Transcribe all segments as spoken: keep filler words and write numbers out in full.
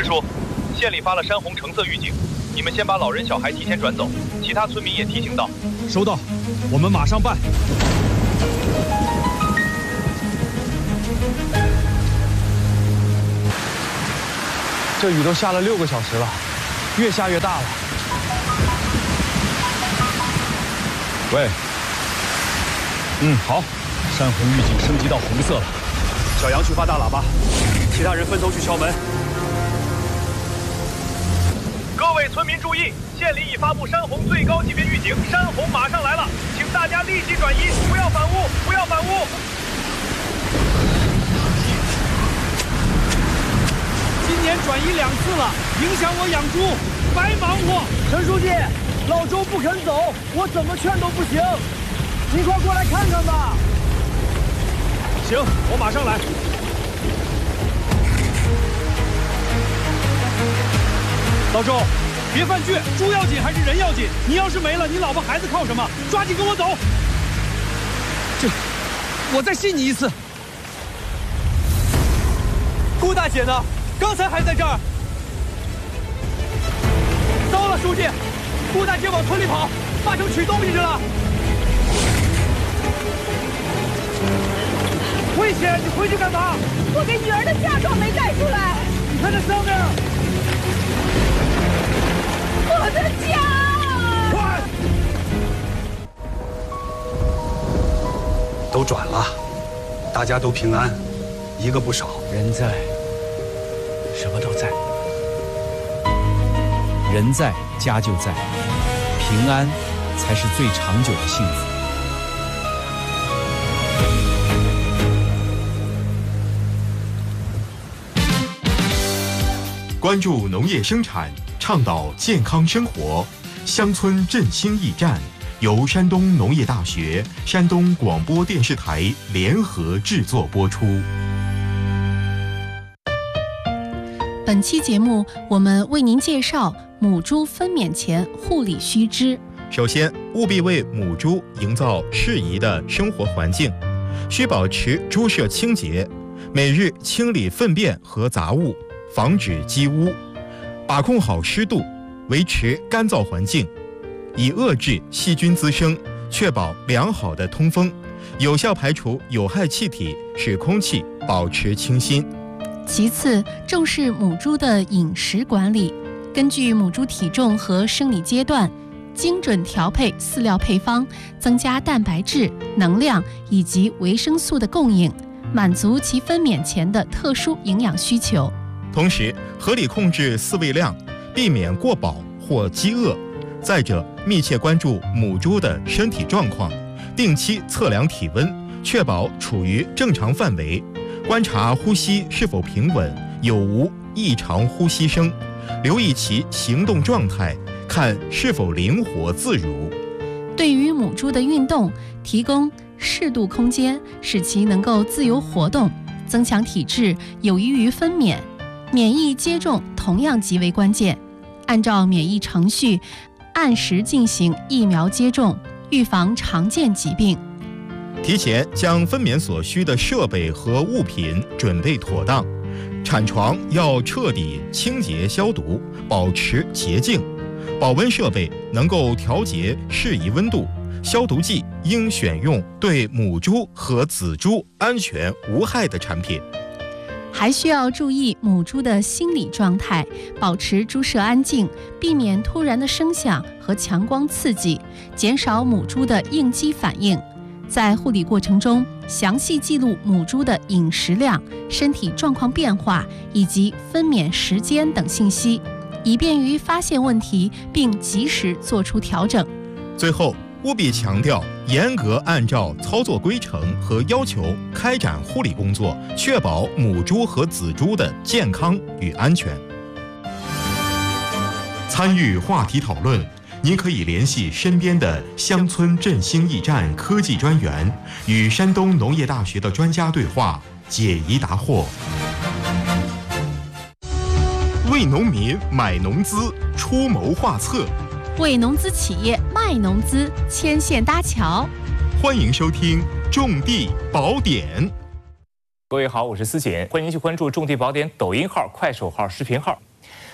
叔，县里发了山洪橙色预警，你们先把老人小孩提前转走，其他村民也提醒到。 收到，我们马上办。这雨都下了六个小时了，越下越大了。喂，嗯，好，山洪预警升级到红色了。小杨去发大喇叭，其他人分头去敲门。 各位村民注意，县里已发布山洪最高级别预警，山洪马上来了，请大家立即转移，不要反屋，不要反屋。 今年转移两次了，影响我养猪，白忙活。 陈书记，老周不肯走，我怎么劝都不行，您快过来看看吧。 行，我马上来。老周，别犯倔，猪要紧还是人要紧？你要是没了，你老婆孩子靠什么？抓紧跟我走。这，我再信你一次。顾大姐呢？刚才还在这儿。糟了，书记，顾大姐往村里跑，八成取东西去了。危险！你回去干嘛？ 我给女儿的嫁妆没带出来。 你看这上面。 我的家！ 快！ 都转了，大家都平安，一个不少。 人在，什么都在。 人在，家就在，平安才是最长久的幸福。 关注农业生产，倡导健康生活，乡村振兴驿站由山东农业大学、山东广播电视台联合制作播出。 本期节目，我们为您介绍母猪分娩前护理须知。 首先，务必为母猪营造适宜的生活环境，需保持猪舍清洁，每日清理粪便和杂物，防止积污，把控好湿度，维持干燥环境，以遏制细菌滋生，确保良好的通风，有效排除有害气体，使空气保持清新。 其次，重视母猪的饮食管理，根据母猪体重和生理阶段，精准调配饲料配方，增加蛋白质、能量以及维生素的供应，满足其分娩前的特殊营养需求。 同时，合理控制饲喂量，避免过饱或饥饿。再者，密切关注母猪的身体状况，定期测量体温，确保处于正常范围，观察呼吸是否平稳，有无异常呼吸声，留意其行动状态，看是否灵活自如。 对于母猪的运动，提供适度空间，使其能够自由活动，增强体质，有益于分娩。免疫接种同样极为关键，按照免疫程序，按时进行疫苗接种，预防常见疾病。 提前将分娩所需的设备和物品准备妥当，产床要彻底清洁消毒，保持洁净。保温设备能够调节适宜温度，消毒剂应选用对母猪和仔猪安全无害的产品。 还需要注意母猪的心理状态，保持猪舍安静，避免突然的声响和强光刺激，减少母猪的应激反应。在护理过程中，详细记录母猪的饮食量、身体状况变化以及分娩时间等信息，以便于发现问题并及时做出调整。 最后，务必强调严格按照操作规程和要求开展护理工作，确保母猪和仔猪的健康与安全。 参与话题讨论，您可以联系身边的乡村振兴驿站科技专员，与山东农业大学的专家对话，解疑答惑。为农民买农资，出谋划策。 为农资企业卖农资，牵线搭桥。 欢迎收听《种地宝典》。 各位好，我是思简，欢迎继续关注《种地宝典》抖音号、快手号、视频号。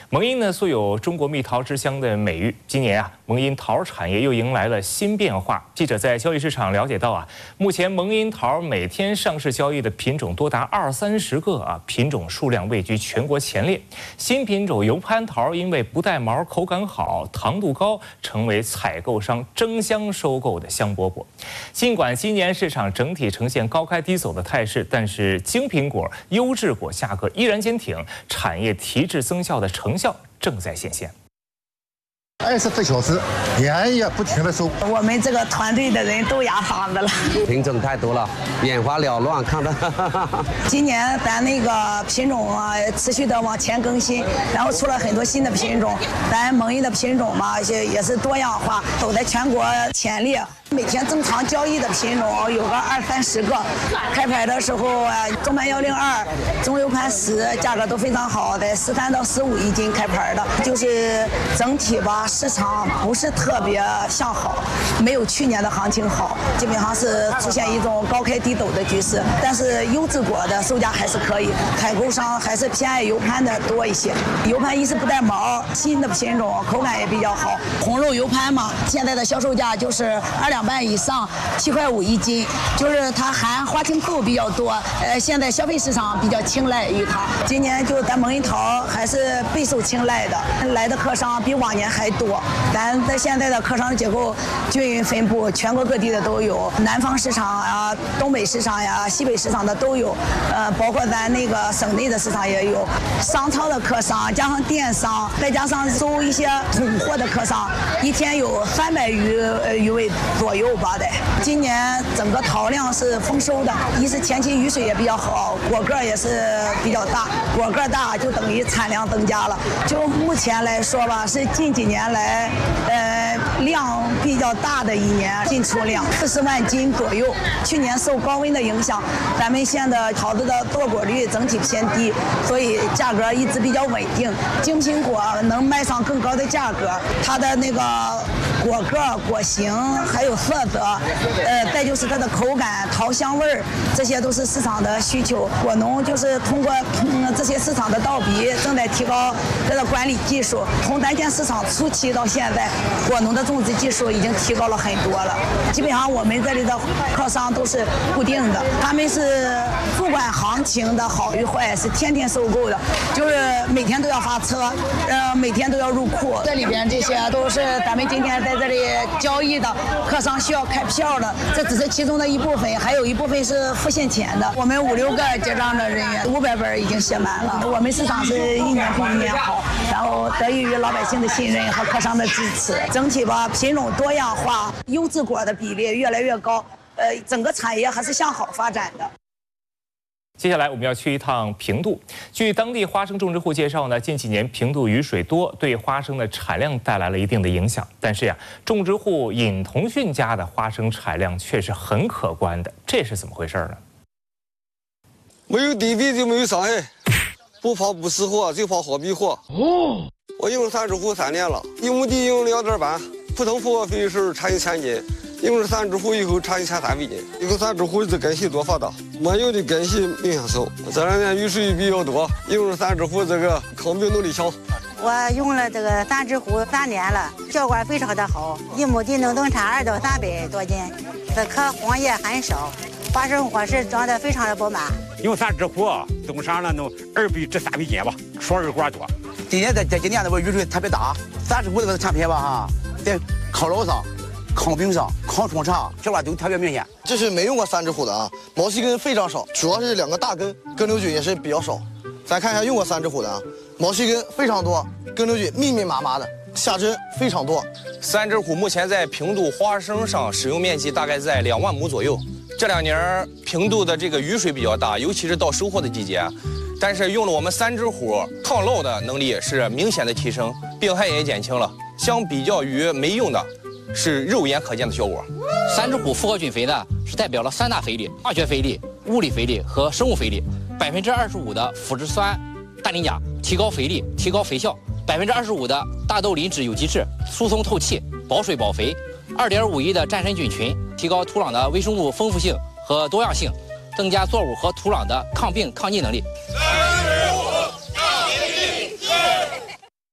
蒙阴呢素有中国蜜桃之乡的美誉，今年啊，蒙阴桃产业又迎来了新变化。记者在交易市场了解到啊，目前蒙阴桃每天上市交易的品种多达二三十个啊，品种数量位居全国前列。新品种油攀桃因为不带毛、口感好、糖度高，成为采购商争相收购的香饽饽。尽管今年市场整体呈现高开低走的态势，但是精品果、优质果价格依然坚挺，产业提质增效的成效正在显现。 二十四小时连夜不停的收， 我们这个团队的人都压嗓子了。 品种太多了，眼花缭乱，看的。 今年咱那个品种啊，持续的往前更新，然后出了很多新的品种。咱蒙阴的品种嘛，也也是多样化，走在全国前列。每天正常交易的品种有个二三十个，开牌的时候啊，中盘幺零二、中油盘十价格都非常好，在十三到十五一斤开牌的，就是整体吧，市场不是特别向好，没有去年的行情好，基本上是出现一种高开低走的局势。但是优质果的售价还是可以，采购商还是偏爱油盘的多一些。油盘一是不带毛，新的品种口感也比较好，红肉油盘嘛，现在的销售价就是二两半以上，七块五一斤，就是它含花青素比较多，呃，现在消费市场比较青睐于它。今年就咱蒙阴桃还是备受青睐的，来的客商比往年还多。咱在现在的客商结构均匀分布，全国各地的都有，南方市场啊、东北市场呀、西北市场的都有，呃，包括咱那个省内的市场也有。商超的客商加上电商，再加上收一些统货的客商，一天有三百余呃余位左右吧的。今年整个桃量是丰收的，一是前期雨水也比较好，果个也是比较大，果个大就等于产量增加了。就目前来说吧，是近几年来呃量比较大的一年，进出量四十万斤左右。去年受高温的影响，咱们县的桃子的坐果率整体偏低，所以价格一直比较稳定。精品果能卖上更高的价格，它的那个果个、果形还有色泽，呃，再就是它的口感、桃香味儿，这些都是市场的需求。果农就是通过嗯这些市场的倒逼，正在提高它的管理技术。从咱县市场初期到现在，果农的种植技术已经提高了很多了。基本上我们这里的客商都是固定的，他们是不管行情的好与坏，是天天收购的，就是每天都要发车，呃，每天都要入库。这里边这些都是咱们今天在这里交易的客商需要开票的，这只是其中的一部分，还有一部分是付现钱的。我们五六个结账的人员，五百本已经写满了。我们市场是一年比一年好，然后得益于老百姓的信任和客商的支持，整体吧品种多样化，优质果的比例越来越高，呃，整个产业还是向好发展的。 接下来我们要去一趟平度。据当地花生种植户介绍呢，近几年平度雨水多，对花生的产量带来了一定的影响。但是呀，种植户尹同训家的花生产量却是很可观的，这是怎么回事呢？ 没有地皮就没有伤害，不怕不识货，就怕货比货。哦，我用三只户三年了，一亩地用两点半，普通付货费是产一千斤。用了三只户以后产一千三百斤，一个三只户的根系多发达，没有的根系明显少。这两年雨水比较多，用了三只户这个抗病能力强。 我用了这个三只户三年了，效果非常的好，一亩地能增产二到三百多斤，这颗黄叶很少，花生果实长得非常的饱满。 用三只户增产了能二百至三百斤吧，双二果多。 今年在这几年那个雨水特别大，三只户这个产品吧哈，在抗老上。抗病上、抗虫查效果都特别明显。 这是没用过三只户的啊，毛细根非常少，主要是两个大根，根瘤菌也是比较少。咱看一下用过三只户的啊，毛细根非常多，根瘤菌密密麻麻的，下针非常多。 三只户目前在平度花生上使用面积大概在两万亩左右。这两年平度的这个雨水比较大，尤其是到收获的季节，但是用了我们三只户，抗涝的能力是明显的提升，病害也减轻了。相比较于没用的，是肉眼可见的效果。 三只户复合菌肥呢，是代表了三大肥力：化学肥力、物理肥力和生物肥力。百分之二十五的腐殖酸氮磷钾提高肥力，提高肥效；百分之二十五的大豆磷脂有机质疏松透气，保水保肥；二点五亿的战神菌群提高土壤的微生物丰富性和多样性，增加作物和土壤的抗病抗菌能力。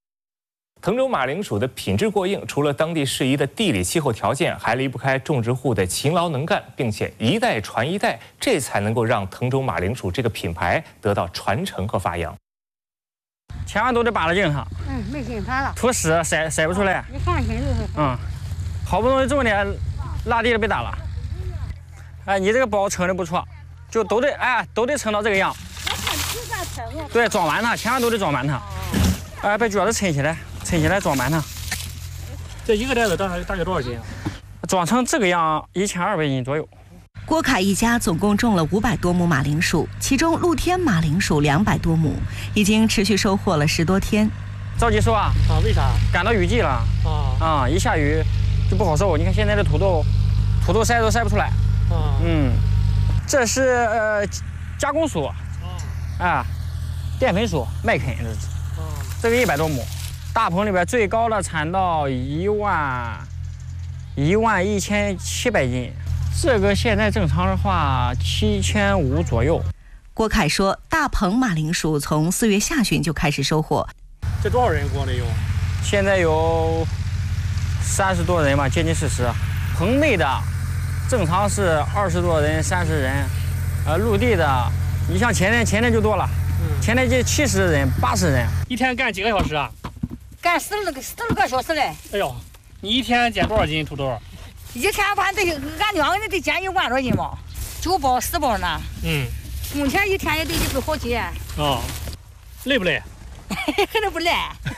滕州马铃薯的品质过硬，除了当地适宜的地理气候条件，还离不开种植户的勤劳能干，并且一代传一代，这才能够让滕州马铃薯这个品牌得到传承和发扬。 千万都得扒拉净它。 嗯，没劲扒了。 土屎筛筛不出来。 你放心就是。 嗯，好不容易种的，拉地了别打了。哎，你这个包称的不错，就都得哎都得称到这个样。对，装满它，千万都得装满它。哎，把脚子抻起来，抻起来装满它。 这一个袋子大概大概多少斤啊？ 装成这个样，一千二百斤左右。 郭凯一家总共种了五百多亩马铃薯，其中露天马铃薯两百多亩，已经持续收获了十多天。 着急收啊！ 啊，为啥？ 赶到雨季了。 啊啊！一下雨就不好收。你看现在的土豆，土豆筛都筛不出来。 啊。 嗯，这是呃加工薯，啊，淀粉薯麦肯这是。这个一百多亩，大棚里边最高的产到一万一万一千七百斤，这个现在正常的话七千五左右。 郭凯说，大棚马铃薯从四月下旬就开始收获。 这多少人光得用？ 现在有三十多人吧，接近四十。棚内的正常是二十多人、三十人，呃，陆地的，你像前天前天就多了。前天就七十人、八十人， 一天干几个小时啊？ 干十二个十二个小时嘞。 哎呦，你一天捡多少斤土豆？ 一天反正俺两个人得捡一万多斤吧，九包十包呢。 嗯。 目前一天也得一百好几。 哦，累不累？ 肯定不累。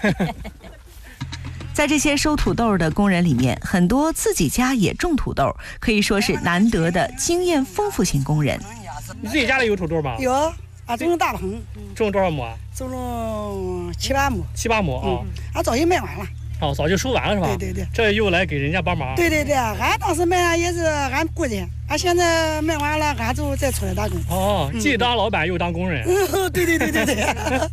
在这些收土豆的工人里面，很多自己家也种土豆，可以说是难得的经验丰富型工人。 你自己家里有土豆吗？ 有。俺种了大棚， 种了多少亩啊？ 种了七八亩。 七八亩啊！ 俺早就卖完了。 哦，早就收完了是吧？ 对对对。 这又来给人家帮忙。 对对对，俺当时卖完也是俺雇人，俺现在卖完了，俺就再出来打工。 哦，既当老板又当工人。 嗯，对对对对对。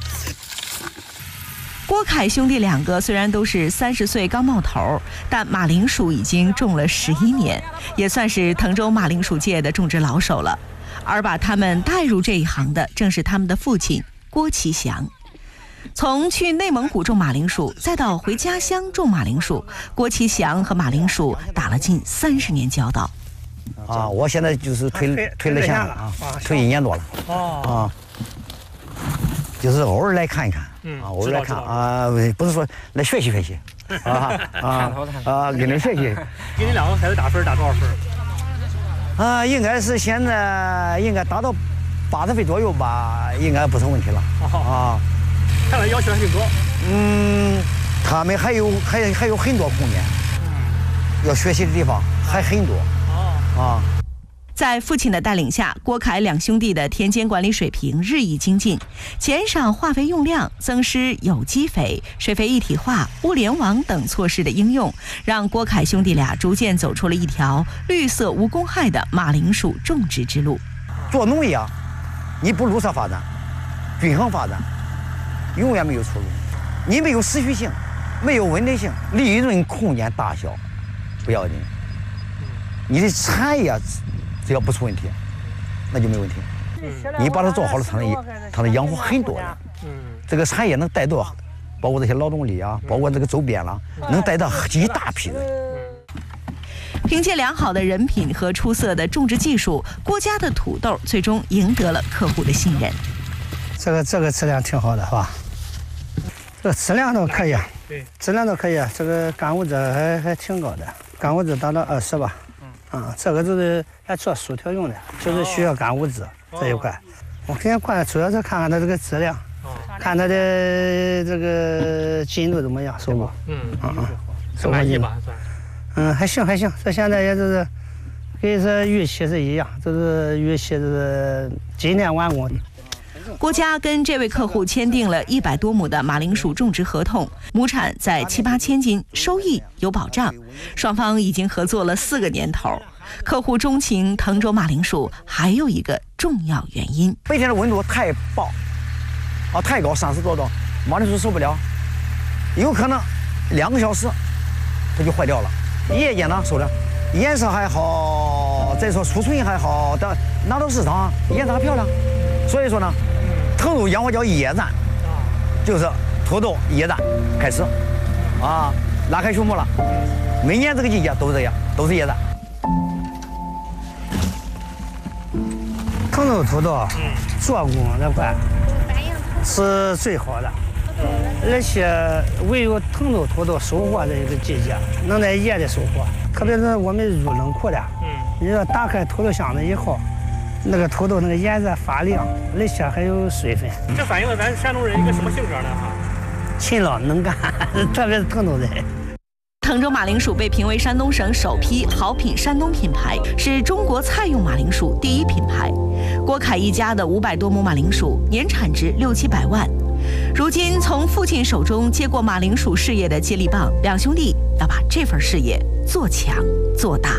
郭凯兄弟两个虽然都是三十岁刚冒头，但马铃薯已经种了十一年，也算是滕州马铃薯界的种植老手了。而把他们带入这一行的，正是他们的父亲郭其祥。从去内蒙古种马铃薯，再到回家乡种马铃薯，郭其祥和马铃薯打了近三十年交道。 啊，我现在就是退退了线了啊，退一年多了。哦。啊，就是偶尔来看一看， 嗯， 啊，偶尔来看啊，不是说来学习学习，啊啊啊，跟着学习。 给你两个孩子打分打多少分？ 啊，应该是现在应该达到八十分左右吧，应该不成问题了。啊， 看来要求还挺高。 嗯，他们还有还还有很多空间，要学习的地方还很多。啊， 在父亲的带领下，郭凯两兄弟的田间管理水平日益精进，减少化肥用量，增施有机肥、水肥一体化、物联网等措施的应用，让郭凯兄弟俩逐渐走出了一条绿色无公害的马铃薯种植之路。 做农业啊，你不绿色发展、均衡发展，永远没有出路。你没有持续性，没有稳定性，利润空间大小不要紧，你的产业只要不出问题，那就没问题。你把它做好了，它能它能养活很多人。这个产业能带动，包括这些劳动力啊，包括这个周边了，能带到一大批人。 凭借良好的人品和出色的种植技术，郭家的土豆最终赢得了客户的信任。 这个这个质量挺好的，是吧？这个质量都可以，对，质量都可以。这个干物质还还挺高的，干物质达到二十吧。啊，这个就是来做薯条用的，就是需要干物质这一块。我肯定关主要是看看它这个质量，看它的这个进度怎么样，收获。嗯嗯嗯， 收获进度。 嗯，还行还行，这现在也就是跟这预期是一样，就是预期是今年完工。 郭家跟这位客户签订了一百多亩的马铃薯种植合同，亩产在七八千斤，收益有保障。双方已经合作了四个年头。客户钟情滕州马铃薯还有一个重要原因： 白天的温度太暴，啊太高，三十多度，马铃薯受不了，有可能两个小时它就坏掉了。夜间呢收的颜色还好，再说储存还好，但拿到市场颜色还漂亮。所以说呢，滕州养花叫野战，就是土豆野战开始。 啊，拉开树木了。每年这个季节都这样，都是叶子。 藤豆土豆做工这块是最好的，而且唯有藤豆土豆收获的一个季节，能在夜里收获。特别是我们入冷库的，嗯，你说打开土豆箱子以后，那个土豆那个颜色发亮，而且还有水分。 这反映了咱山东人一个什么性格呢？哈， 勤劳能干，特别是藤豆人。 滕州马铃薯被评为山东省首批好品山东品牌，是中国菜用马铃薯第一品牌。郭凯一家的五百多亩马铃薯，年产值六七百万。如今从父亲手中接过马铃薯事业的接力棒，两兄弟要把这份事业做强做大。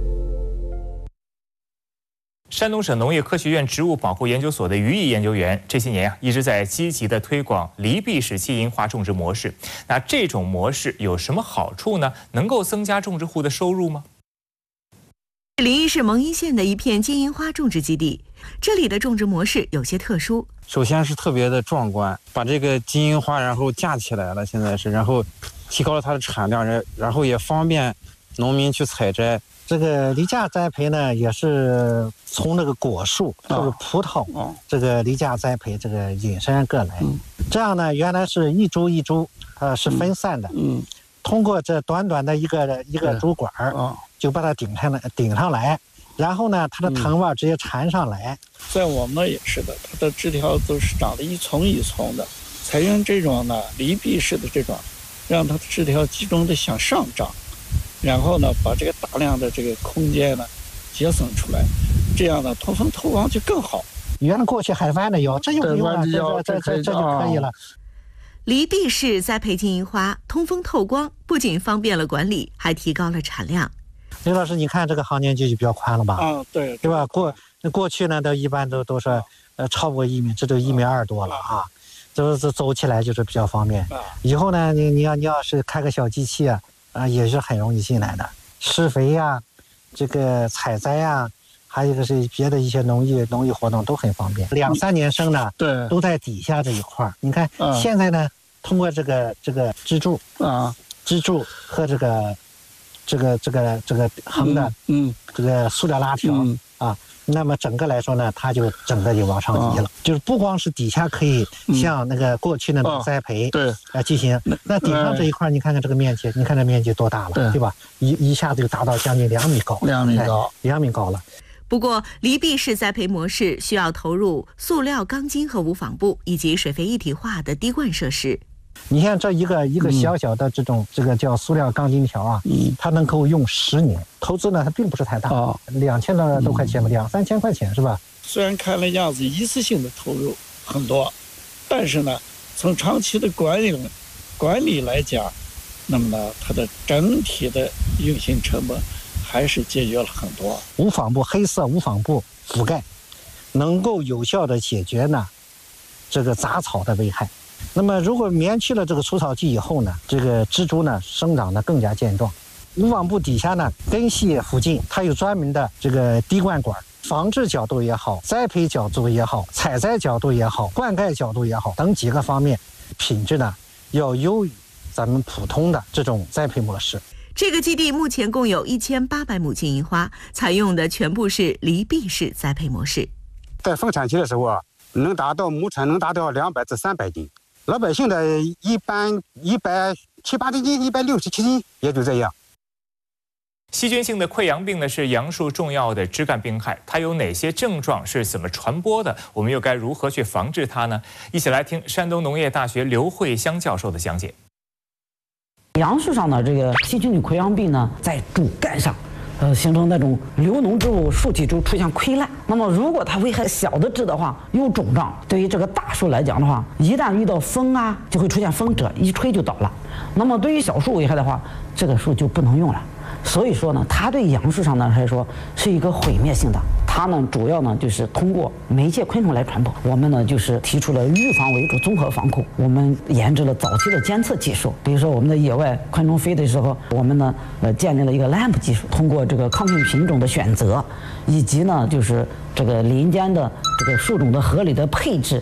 山东省农业科学院植物保护研究所的于毅研究员这些年啊，一直在积极地推广离壁式金银花种植模式。那这种模式有什么好处呢？能够增加种植户的收入吗？ 临沂市蒙阴县的一片金银花种植基地，这里的种植模式有些特殊。 首先是特别的壮观，把这个金银花然后架起来了，现在是，然后提高了它的产量，然然后也方便农民去采摘。 这个梨架栽培呢，也是从这个果树，就是葡萄，哦、这个梨架栽培这个引申过来。嗯、这样呢，原来是一株一株，呃，是分散的。嗯，通过这短短的一个一个株管儿，哦、就把它顶上来，顶上来，然后呢，它的藤蔓直接缠上来。 在我们那也是的，它的枝条都是长得一丛一丛的，采用这种呢离壁式的这种，让它的枝条集中的向上长。然后呢，把这个大量的这个空间呢节省出来，这样呢通风透光就更好。 原来过去海湾的有，这用不用啊？这这这这就可以了。 离壁式栽培金银花，通风透光，不仅方便了管理，还提高了产量。 刘老师，你看这个行间距就比较宽了吧？ 啊，对， 对吧？过过去呢，都一般都都是呃超过一米，这都一米二多了啊，这这走起来就是比较方便。以后呢，你你要你要是开个小机器啊。啊，也是很容易进来的，施肥呀、啊，这个采摘呀、啊，还有一个是别的一些农业农业活动都很方便。两三年生呢，对，都在底下这一块儿。你看、嗯、现在呢，通过这个这个支柱啊，支柱和这个这个这个这个横的嗯，嗯这个塑料拉条、嗯、啊。那么整个来说呢，它就整个就往上移了，哦、就是不光是底下可以像那个过去那种栽培，嗯哦、对，来进行。那顶上这一块，你看看这个面积，你看这面积多大了，对, 对吧？一一下子就达到将近两米高， 两米高， 两米高了。 不过，离壁式栽培模式需要投入塑料钢筋和无纺布以及水肥一体化的滴灌设施。 你看这一个一个小小的这种、嗯、这个叫塑料钢筋条啊，嗯，它能够用十年，投资呢它并不是太大，哦、两千多多块钱吧，嗯、两三千块钱是吧？ 虽然看了样子一次性的投入很多，但是呢，从长期的管理管理来讲，那么呢，它的整体的运行成本还是节约了很多。 无纺布黑色无纺布覆盖，能够有效的解决呢这个杂草的危害。那么，如果免去了这个除草剂以后呢，这个植株呢生长得更加健壮。无纺布底下呢，根系附近它有专门的这个滴灌管，防治角度也好，栽培角度也好，采摘角度也好，灌溉角度也好，等几个方面，品质呢要优于咱们普通的这种栽培模式。 这个基地目前共有一千八百亩金银花，采用的全部是离壁式栽培模式。 在丰产期的时候啊，能达到亩产能达到两百至三百斤。老百姓的一般一百七八十斤，一百六十七斤，也就这样。 细菌性的溃疡病呢是杨树重要的枝干病害，它有哪些症状？是怎么传播的？我们又该如何去防治它呢？一起来听山东农业大学刘慧香教授的讲解。 杨树上的这个细菌性溃疡病呢，在主干上。呃，形成那种流脓之后，树体就出现溃烂。那么，如果它危害小的枝的话，有肿胀。对于这个大树来讲的话，一旦遇到风啊，就会出现风蛰，一吹就倒了。那么，对于小树危害的话，这个树就不能用了。所以说呢，它对杨树上呢来说是一个毁灭性的。它呢主要呢就是通过媒介昆虫来传播。我们呢就是提出了预防为主综合防控，我们研制了早期的监测技术，比如说我们的野外昆虫飞的时候，我们呢呃建立了一个 L A M P 技术，通过这个抗菌品种的选择，以及呢就是这个林间的这个树种的合理的配置，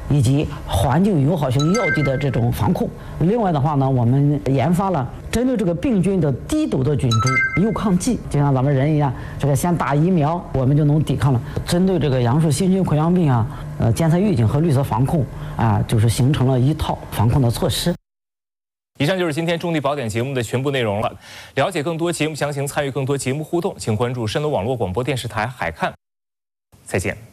以及环境友好性药剂的这种防控。另外的话呢，我们研发了针对这个病菌的低毒的菌株诱抗剂，就像咱们人一样，这个先打疫苗，我们就能抵抗了。针对这个杨树新菌溃疡病啊，呃，监测预警和绿色防控啊，就是形成了一套防控的措施。 以上就是今天种地宝典节目的全部内容了。了解更多节目详情，参与更多节目互动，请关注山东网络广播电视台海看。再见。